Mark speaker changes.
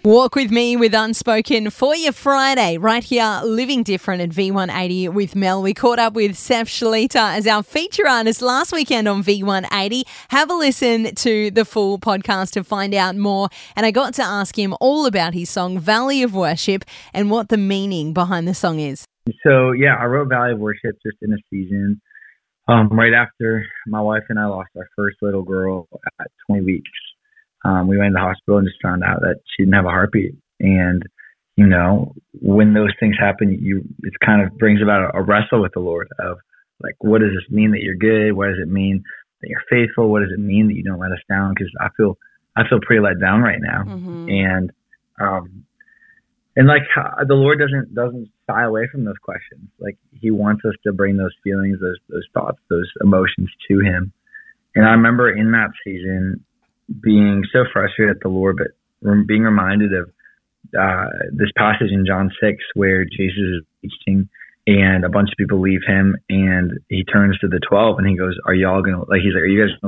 Speaker 1: Walk with me with Unspoken for your Friday right here, Living Different at V180 with Mel. We caught up with Seth Shalita as our feature artist last weekend on V180. Have a listen to the full podcast to find out more. And I got to ask him all about his song Valley of Worship and what the meaning behind the song is.
Speaker 2: So, I wrote Valley of Worship just in a season right after my wife and I lost our first little girl at 20 weeks. We went to the hospital and just found out that she didn't have a heartbeat. And, when those things happen, it kind of brings about a wrestle with the Lord of like, what does this mean that you're good? What does it mean that you're faithful? What does it mean that you don't let us down? Because I feel pretty let down right now.
Speaker 1: Mm-hmm.
Speaker 2: And like the Lord doesn't shy away from those questions. Like he wants us to bring those feelings, those thoughts, those emotions to him. And I remember in that season being so frustrated at the Lord, but being reminded of this passage in John 6 where Jesus is teaching and a bunch of people leave him and he turns to the 12 and he goes, are you guys going to